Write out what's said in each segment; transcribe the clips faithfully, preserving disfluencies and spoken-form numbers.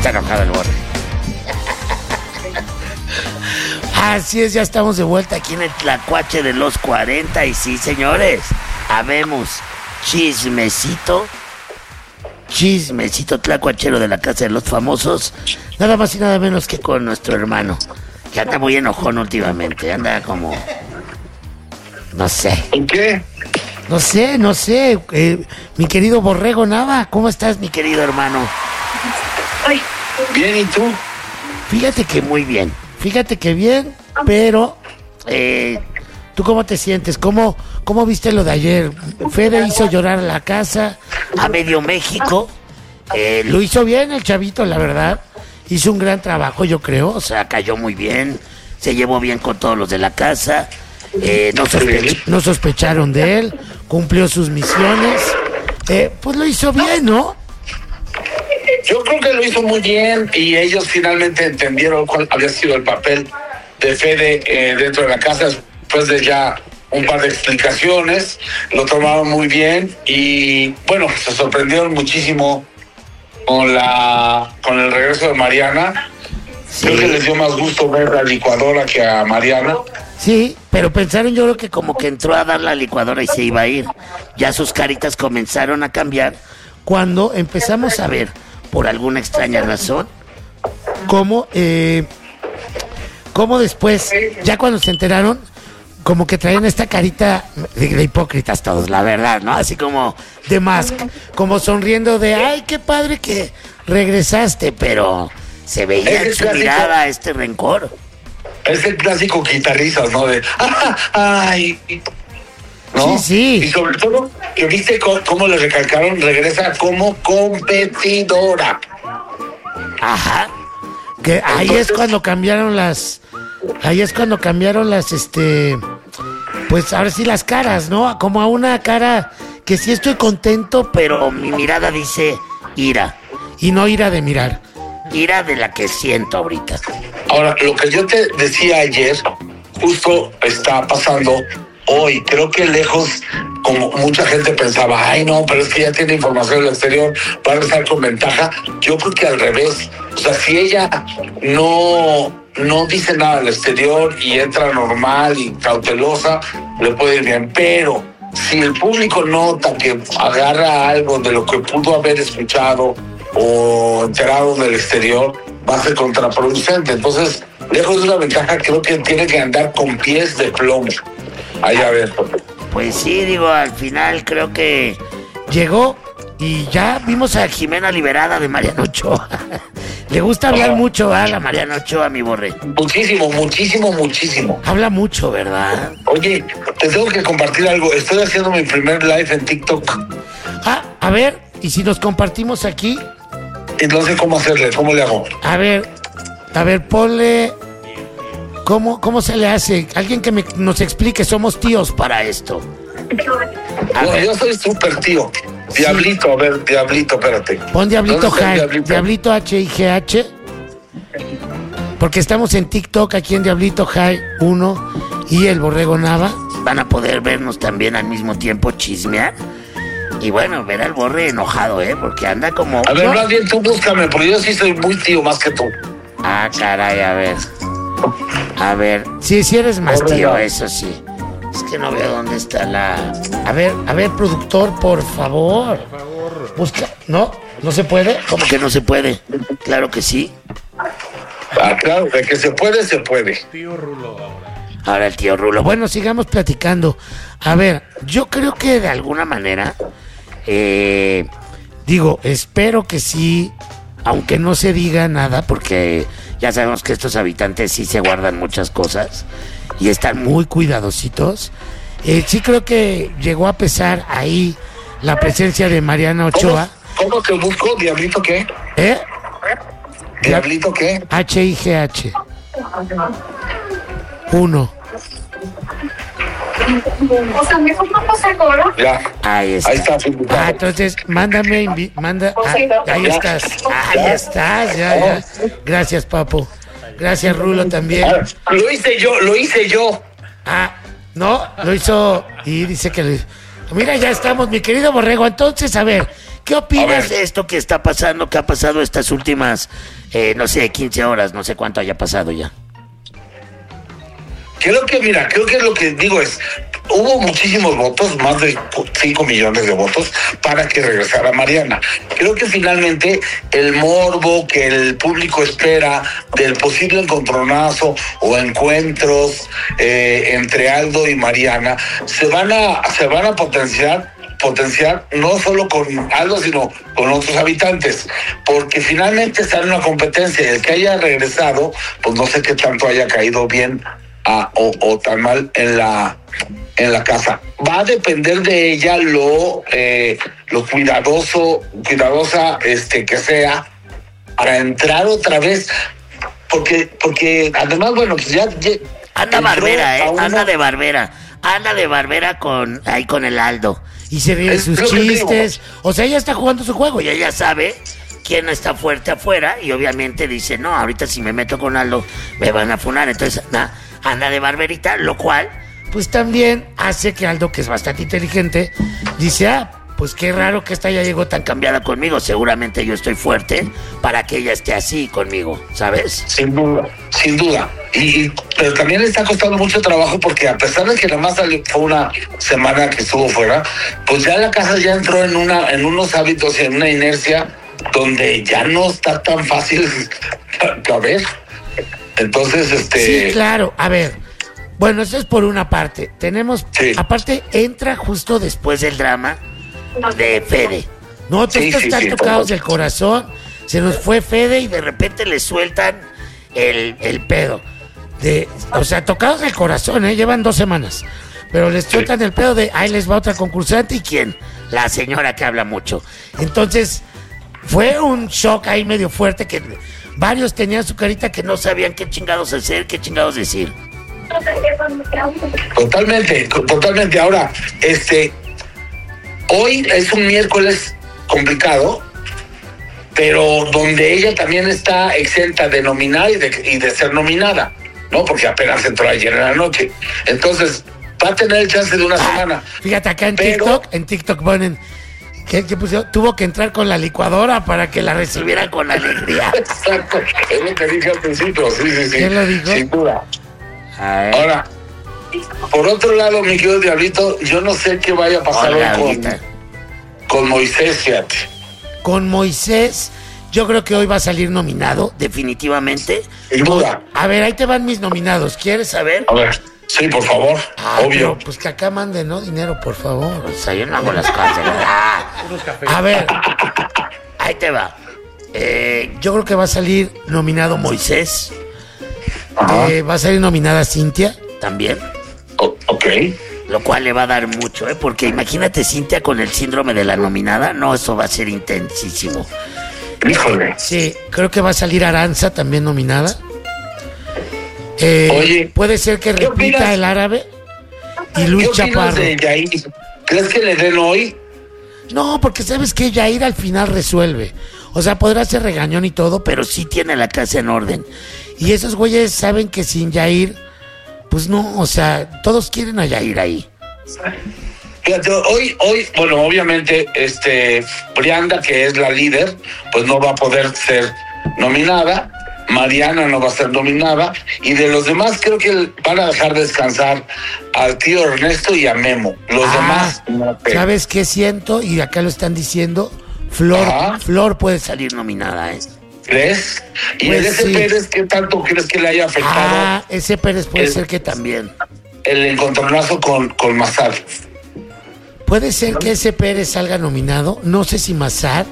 está enojado el Borre. Así es, ya estamos de vuelta aquí en el Tlacuache de los cuarenta. Y sí, señores, habemos chismecito. Chismecito tlacuachero de la Casa de los Famosos. Nada más y nada menos que con nuestro hermano, que anda muy enojón últimamente. Anda como... No sé. ¿En qué? No sé, no sé. Eh, mi querido Borrego Nava, ¿cómo estás, mi querido hermano? Ay, bien, ¿y tú? Fíjate que muy bien. Fíjate que bien, pero... Eh, ¿Tú cómo te sientes? ¿Cómo, cómo viste lo de ayer? Fede hizo llorar a la casa, a medio México. Eh, lo hizo bien el chavito, la verdad. Hizo un gran trabajo, yo creo. O sea, cayó muy bien. Se llevó bien con todos los de la casa. Eh, no, sospe- no sospecharon de él. Cumplió sus misiones. Eh, pues lo hizo bien, ¿no? Yo creo que lo hizo muy bien y ellos finalmente entendieron cuál había sido el papel de Fede eh, dentro de la casa. Después de ya un par de explicaciones, lo tomaron muy bien y bueno, se sorprendieron muchísimo con la con el regreso de Mariana. Sí. Creo que les dio más gusto ver la licuadora que a Mariana. Sí, pero pensaron, yo creo que como que entró a dar la licuadora y se iba a ir. Ya sus caritas comenzaron a cambiar cuando empezamos a ver, por alguna extraña razón, cómo, eh, cómo después, ya cuando se enteraron, como que traían esta carita de, de hipócritas todos, la verdad, ¿no? Así como de Mask, como sonriendo de, ay, qué padre que regresaste, pero se veía en su mirada este rencor. Es el clásico quitarrisas, ¿no? De, ah, ay, ¿no? Sí, sí. Y sobre todo, que viste cómo, cómo le recalcaron, regresa como competidora. Ajá. Que ahí Entonces, es cuando cambiaron las... Ahí es cuando cambiaron las, este... Pues ahora sí las caras, ¿no? Como a una cara que sí estoy contento, pero mi mirada dice ira. Y no ira de mirar. Ira de la que siento ahorita. Ahora, lo que yo te decía ayer, justo está pasando hoy. Creo que lejos, como mucha gente pensaba, ay no, pero es que ya tiene información del exterior, va a estar con ventaja. Yo creo que al revés. O sea, si ella no... no dice nada al exterior y entra normal y cautelosa, le puede ir bien. Pero si el público nota que agarra algo de lo que pudo haber escuchado o enterado del exterior, va a ser contraproducente. Entonces, lejos de una ventaja, creo que tiene que andar con pies de plomo. Ahí a ver. Pues sí, digo, al final creo que llegó y ya vimos a Jimena liberada de Mariana Ochoa. Le gusta hablar oh. mucho a la Mariana Ochoa, mi Borre. Muchísimo, muchísimo, muchísimo. Habla mucho, ¿verdad? Oye, te tengo que compartir algo. Estoy haciendo mi primer live en TikTok. Ah, a ver, ¿y si nos compartimos aquí? Entonces, ¿cómo hacerle? ¿Cómo le hago? A ver, a ver, ponle... ¿Cómo, cómo se le hace? Alguien que me, nos explique, somos tíos para esto. No, yo soy súper tío. Diablito, sí. A ver, Diablito, espérate. Pon Diablito High, Diablito? Diablito H I G H. Porque estamos en TikTok aquí en Diablito High uno y el Borrego Nava. Van a poder vernos también al mismo tiempo chismear. Y bueno, ver al Borre enojado, ¿eh? Porque anda como... A ver, más bien tú búscame, porque yo sí soy muy tío más que tú. Ah, caray, a ver. A ver, sí, sí eres más tío, eso sí. Es que no veo dónde está la... A ver, a ver, productor, por favor. Por favor. Busca... ¿No? ¿No se puede? ¿Cómo que no se puede? Claro que sí. Ah, claro, de que se puede, se puede. Tío Rulo ahora. Ahora el tío Rulo. Bueno, sigamos platicando. A ver, yo creo que de alguna manera... Eh, digo, espero que sí, aunque no se diga nada, porque ya sabemos que estos habitantes sí se guardan muchas cosas y están muy cuidadositos. Eh, sí creo que llegó a pesar ahí la presencia de Mariana Ochoa. ¿Cómo, cómo te busco? ¿Diablito qué? ¿Eh? ¿Diablito qué? H I G H. Uno. O sea, mejor no pasa ahora. Ya. Ahí está. Ahí está. Ah, entonces, mándame, invi- manda. Ah, ahí ya. estás. Ahí estás, ya, ya. Gracias, Papo. Gracias, Rulo, también. Ah, lo hice yo, lo hice yo. Ah, no, lo hizo y dice que lo hizo. Mira, ya estamos, mi querido Borrego. Entonces, a ver, ¿Qué opinas de esto que está pasando, que ha pasado estas últimas, eh, no sé, quince horas, no sé cuánto haya pasado ya? Creo que, mira, creo que lo que digo es, hubo muchísimos votos, más de cinco millones de votos, para que regresara Mariana. Creo que finalmente el morbo que el público espera del posible encontronazo o encuentros eh, entre Aldo y Mariana se van a, se van a potenciar potenciar no solo con Aldo, sino con otros habitantes, porque finalmente está en una competencia. El que haya regresado, pues no sé qué tanto haya caído bien a, o, o tan mal en la en la casa. Va a depender de ella lo eh, lo cuidadoso cuidadosa este que sea para entrar otra vez, porque porque además, bueno, pues ya, ya anda Barbera, eh, una... anda de Barbera, anda de Barbera con ahí con el Aldo y se ríe de sus chistes. O sea, ella está jugando su juego y ella sabe quién está fuerte afuera y obviamente dice, no, ahorita si me meto con Aldo me van a funar. Entonces, nah, anda de barberita, lo cual pues también hace que Aldo, que es bastante inteligente, dice, ah, pues qué raro que esta ya llegó tan cambiada conmigo, seguramente yo estoy fuerte para que ella esté así conmigo, ¿sabes? Sin duda, sin duda. Y, pero también le está costando mucho trabajo porque a pesar de que nada más fue una semana que estuvo fuera, pues ya la casa ya entró en una en unos hábitos y en una inercia donde ya no está tan fácil caber. Entonces, este... Sí, claro, a ver, bueno, eso es por una parte. Tenemos, sí. Aparte, entra justo después del drama de Fede. No, todos sí, sí, están sí, tocados del corazón. Se nos fue Fede y de repente le sueltan el, el pedo. De, o sea, tocados del corazón, ¿eh? Llevan dos semanas. Pero les sueltan sí. el pedo de, ahí les va otra concursante. ¿Y quién? La señora que habla mucho. Entonces, fue un shock ahí medio fuerte que varios tenían su carita que no sabían qué chingados hacer, qué chingados decir. Totalmente, totalmente. Ahora, este, hoy es un miércoles complicado, pero donde ella también está exenta de nominar y de, y de ser nominada, ¿no? Porque apenas entró ayer en la noche. Entonces, va a tener el chance de una ah, semana. Fíjate, acá en pero... TikTok, en TikTok ponen que, que pusieron, tuvo que entrar con la licuadora para que la recibieran con alegría. Exacto, es lo que dije al principio, sí, sí, sí. ¿Quién lo dijo? Sin duda. Ahora, por otro lado, mi querido Diablito, yo no sé qué vaya a pasar hoy con, con Moisés, fíjate. Con Moisés, yo creo que hoy va a salir nominado, definitivamente. Sin duda. A ver, ahí te van mis nominados, ¿quieres saber? A ver, sí, por favor, ah, obvio. Pero, pues que acá manden, ¿no? Dinero, por favor. O sea, yo no hago las cosas. A ver, ahí te va. Eh, yo creo que va a salir nominado Moisés. Eh, va a salir nominada Cintia también. Oh, ok. Lo cual le va a dar mucho, ¿eh? Porque imagínate Cintia con el síndrome de la nominada. No, eso va a ser intensísimo. Híjole. Sí, creo que va a salir Aranza también nominada. Eh, Oye, puede ser que repita el árabe y Luis ¿qué Chaparro. De Yair? ¿Crees que le den hoy? No, porque sabes que Yair al final resuelve. O sea, podrá ser regañón y todo, pero sí tiene la casa en orden. Y esos güeyes saben que sin Yair, pues no, o sea, todos quieren a Yair ahí. Fíjate, hoy, hoy, bueno, obviamente, este, Brianda, que es la líder, pues no va a poder ser nominada. Mariana no va a ser nominada. Y de los demás, creo que van a dejar descansar al tío Ernesto y a Memo. Los ah, demás, no. ¿Sabes qué siento? Y acá lo están diciendo. Flor, Ajá. Flor puede salir nominada, ¿eh? ¿Crees? ¿Y pues el ese sí. Pérez qué tanto crees que le haya afectado? Ah, ese Pérez puede el, ser que también. El encontronazo con, con Mazar. Puede ser que ese Pérez salga nominado. No sé si Mazar.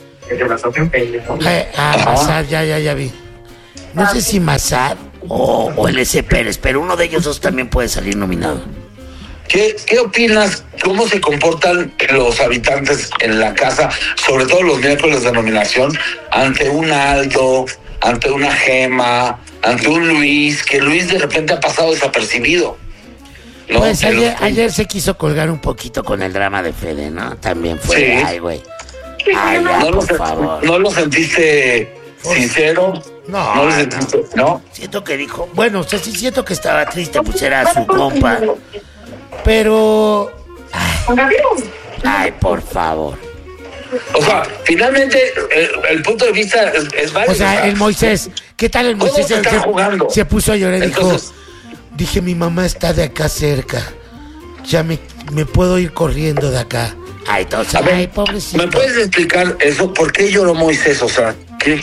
Eh, ah, Mazar, ya, ya, ya vi. No sé si Mazar o, o el ese Pérez, pero uno de ellos dos también puede salir nominado. ¿Qué, ¿Qué opinas? ¿Cómo se comportan los habitantes en la casa, sobre todo los miércoles de nominación, ante un Aldo, ante una Gema, ante un Luis, que Luis de repente ha pasado desapercibido? ¿No? Pues ayer, los... ayer se quiso colgar un poquito con el drama de Fede, ¿no? También fue, sí. Ay, güey. Ay, ya, ¿No, por lo, favor. ¿No lo sentiste sincero? No, ¿No lo sentiste? ¿No? Siento que dijo, bueno, o sea, sí siento que estaba triste, pues era su compa. Pero... Ay, ay, por favor. O sea, finalmente el, el punto de vista es, es válido. O sea, el Moisés, ¿qué tal el Todos Moisés? están Se, jugando. se puso a llorar y dijo, Entonces- dije, mi mamá está de acá cerca, ya me, me puedo ir corriendo de acá. Ay, entonces, A ver, ay, pobrecito. ¿me puedes explicar eso? ¿Por qué lloró Moisés? O sea, ¿qué?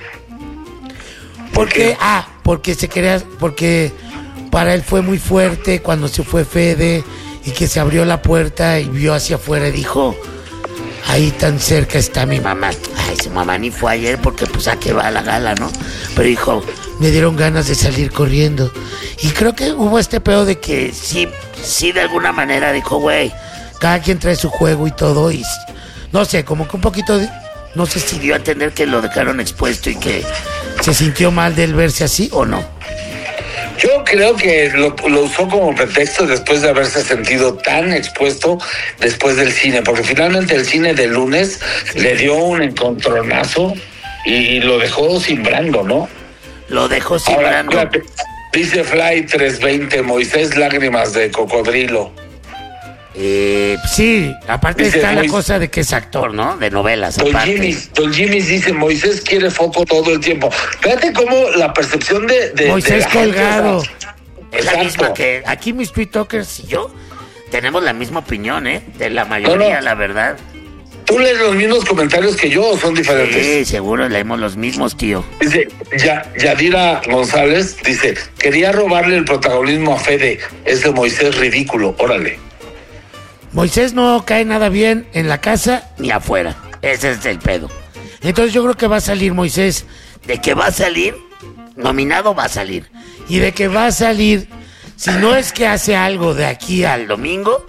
¿Por qué? Ah, porque se quería, porque para él fue muy fuerte cuando se fue Fede y que se abrió la puerta y vio hacia afuera y dijo, ahí tan cerca está mi mamá. Ay, su mamá ni fue ayer porque pues a qué va la gala, ¿no? Pero dijo, me dieron ganas de salir corriendo. Y creo que hubo este pedo de que sí, sí de alguna manera dijo, güey, cada quien trae su juego y todo y no sé, como que un poquito, de, no sé si dio a entender que lo dejaron expuesto y que se sintió mal de él verse así o no. Yo creo que lo, lo usó como pretexto después de haberse sentido tan expuesto después del cine, porque finalmente el cine del lunes le dio un encontronazo y lo dejó simbrando, ¿no? Lo dejó Ahora, simbrando. fíjate, dice Fly trescientos veinte, Moisés, lágrimas de cocodrilo. Eh, sí, aparte Dice está la Mois- cosa de que es actor, ¿no? De novelas, Don aparte. Jimmy, Don Jimmy dice, Moisés quiere foco todo el tiempo. Fíjate cómo la percepción de... de Moisés de la gente, colgado. o sea, Es la exacto. misma que aquí mis Tweet Talkers y yo tenemos la misma opinión, ¿eh? De la mayoría, No, no. la verdad. ¿Tú lees los mismos comentarios que yo o son diferentes? Sí, seguro leemos los mismos, tío. Dice, ya, Yadira González, dice, quería robarle el protagonismo a Fede, ese Moisés ridículo, órale. Moisés no cae nada bien en la casa ni afuera. Ese es el pedo. Entonces yo creo que va a salir Moisés. De que va a salir, nominado va a salir. Y de que va a salir, si no es que hace algo de aquí al domingo,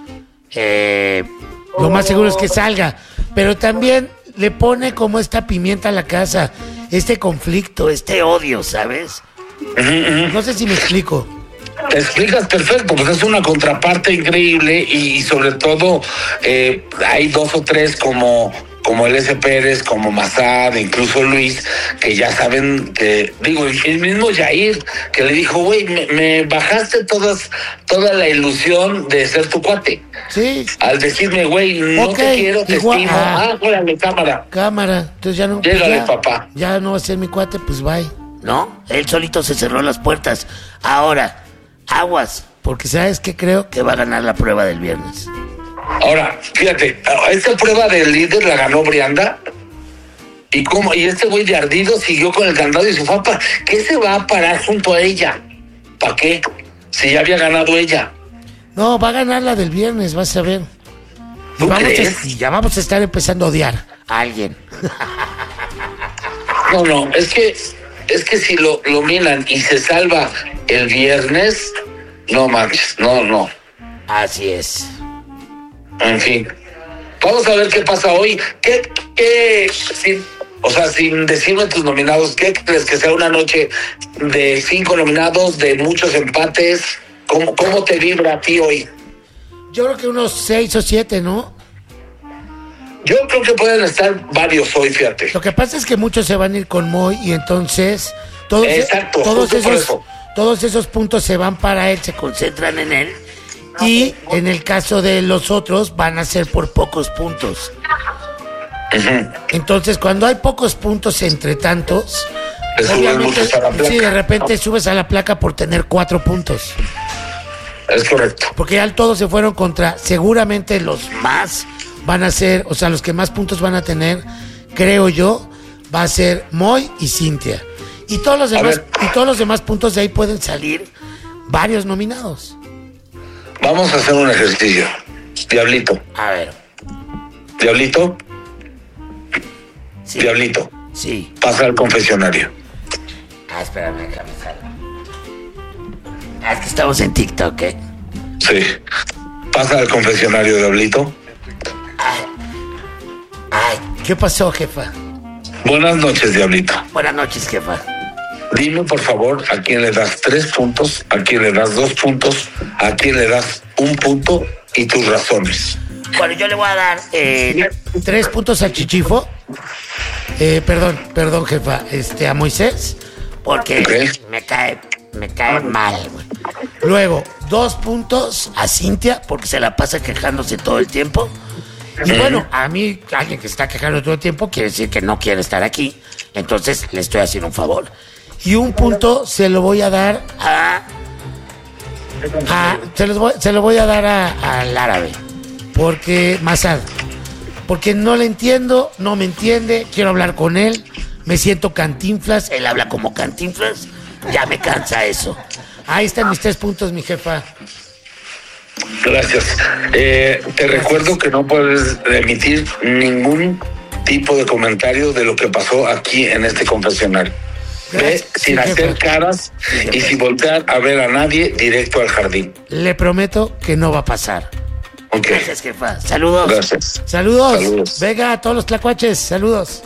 eh, lo más seguro es que salga. Pero también le pone como esta pimienta a la casa, este conflicto, este odio, ¿sabes? No sé si me explico. Te explicas perfecto, pues es una contraparte increíble y, y sobre todo eh, hay dos o tres como, como el S. Pérez, como Mazad, incluso Luis, que ya saben que, digo, el mismo Jair, que le dijo, güey, me, me bajaste todas, toda la ilusión de ser tu cuate. Sí, Al decirme, güey, no Ok, te quiero, te igual- estimo. ah. Ah, órale, cámara. cámara. Entonces ya no. pues Llégale, ya, papá. Ya no va a ser mi cuate, pues bye. ¿No? Él solito se cerró las puertas. Ahora, aguas, porque ¿sabes qué? Creo que va a ganar la prueba del viernes. Ahora, fíjate, esta prueba del líder la ganó Brianda. ¿Y cómo? Y este güey de ardido siguió con el candado y su papá, ¿qué se va a parar junto a ella? ¿Para qué? Si ya había ganado ella. No, va a ganar la del viernes, vas a ver. Y, ¿Tú vamos a- crees? y ya vamos a estar empezando a odiar a alguien. No, no, es que es que si lo, lo miran y se salva el viernes, no manches, no, no. Así es. En fin. Vamos a ver qué pasa hoy. ¿Qué, qué, sin, o sea, sin decirme tus nominados, ¿qué crees que sea una noche de cinco nominados, de muchos empates? ¿Cómo, cómo te vibra a ti hoy? Yo creo que unos seis o siete, ¿no? Yo creo que pueden estar varios hoy, fíjate. Lo que pasa es que muchos se van a ir con Moy y entonces todos, Exacto, todos justo por esos eso. todos esos puntos se van para él, se concentran en él y en el caso de los otros van a ser por pocos puntos. Ujú. Entonces cuando hay pocos puntos entre tantos, Le suben obviamente muchos a la placa. sí, de repente subes a la placa por tener cuatro puntos. Es correcto. Porque ya todos se fueron contra, seguramente los más van a ser, o sea, los que más puntos van a tener, creo yo, va a ser Moy y Cintia. Y todos los A demás, ver. y todos los demás puntos de ahí pueden salir varios nominados. Vamos a hacer un ejercicio. Diablito, A ver. Diablito, Sí. Diablito, Sí. pasa al confesionario. Ah, espérame, déjame salir. Ah, es que estamos en TikTok, ¿eh? Sí. Pasa al confesionario, Diablito. Ay, ¿qué pasó, jefa? Buenas noches, Diablito. Buenas noches, jefa. Dime, por favor, a quién le das tres puntos, a quién le das dos puntos, a quién le das un punto y tus razones. Bueno, yo le voy a dar eh, tres puntos a Chichifo. Eh, perdón, perdón, jefa. Este, a Moisés. Porque Ok. me cae, me cae mal, güey. Luego, dos puntos a Cintia, porque se la pasa quejándose todo el tiempo. Y bueno, a mí, alguien que se está quejando todo el tiempo quiere decir que no quiere estar aquí. Entonces le estoy haciendo un favor. Y un punto se lo voy a dar a... a se, los voy, se lo voy a dar a, al árabe. Porque, Massad, porque no le entiendo, no me entiende, quiero hablar con él, me siento Cantinflas, él habla como Cantinflas, ya me cansa eso. Ahí están mis tres puntos, mi jefa. Gracias. Eh, te Gracias. Recuerdo que no puedes emitir ningún tipo de comentario de lo que pasó aquí en este confesionario. Ve sin sí, hacer jefa. caras sí, y sin voltear a ver a nadie, directo al jardín. Le prometo que no va a pasar. Okay. Gracias, jefa. Saludos. Gracias. Saludos. Saludos. Venga a todos los tlacuaches. Saludos.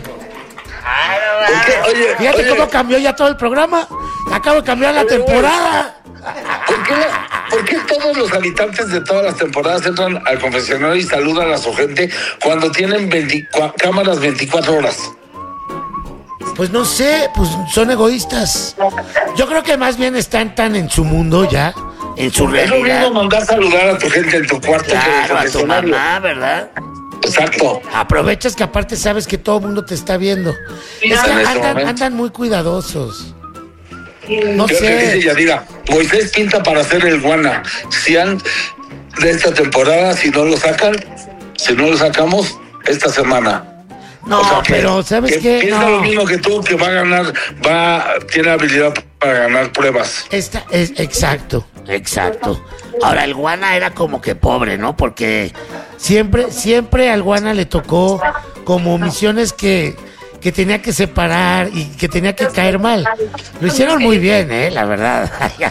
Okay, oye, Fíjate oye. cómo cambió ya todo el programa. Acabo de cambiar la oye, temporada. ¿Por qué, ¿Por qué todos los habitantes de todas las temporadas entran al confesionario y saludan a su gente cuando tienen veinte, cámaras veinticuatro horas? Pues no sé, pues son egoístas. Yo creo que más bien están tan en su mundo ya, en su realidad. Es lo mismo mandar saludar a tu gente en tu cuarto. Claro, a tu mamá, ¿verdad? Exacto. Aprovechas que aparte sabes que todo el mundo te está viendo. Es que andan, andan muy cuidadosos. No Creo sé. Que dice Yadira, Moisés pinta para hacer el Guana. Si han de esta temporada, si no lo sacan, si no lo sacamos esta semana. No, o sea, que, pero ¿sabes que qué? Piensa no. lo mismo que tú, que va a ganar, va, tiene habilidad para ganar pruebas. Esta es exacto, exacto. Ahora el Guana era como que pobre, ¿no? Porque siempre, siempre al Guana le tocó como misiones que, que tenía que separar y que tenía que caer mal. Lo hicieron muy bien, ¿eh? La verdad.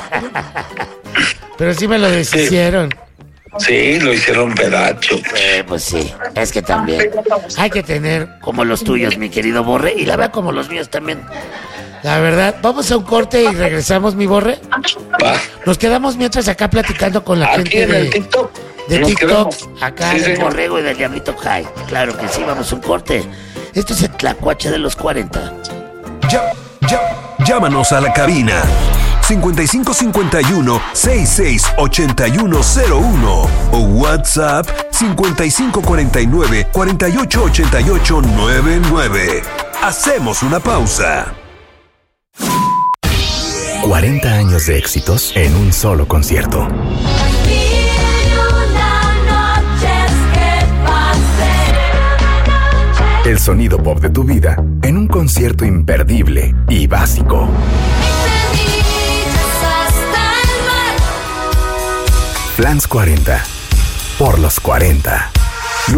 Pero sí me lo deshicieron. Sí. Sí, lo hicieron pedacho. Eh, pues sí, es que también hay que tener como los tuyos, mi querido Borre, y la verdad como los míos también. La verdad, vamos a un corte y regresamos, mi Borre. Va. Nos quedamos mientras acá platicando con la Aquí gente en de el TikTok. De Nos TikTok, quedamos. acá Sí, del sí. Borrego y del Diablito High. Claro que sí, vamos a un corte. Esto es el Tlacuache de los cuarenta. Ya, ya, llámanos a la cabina cincuenta y cinco cincuenta y uno, sesenta y seis ochenta y uno cero uno o WhatsApp cincuenta y cinco cuarenta y nueve, cuarenta y ocho ochenta y ocho noventa y nueve. Hacemos una pausa. cuarenta años de éxitos en un solo concierto. El sonido pop de tu vida en un concierto imperdible y básico. Flans cuarenta, por los cuarenta.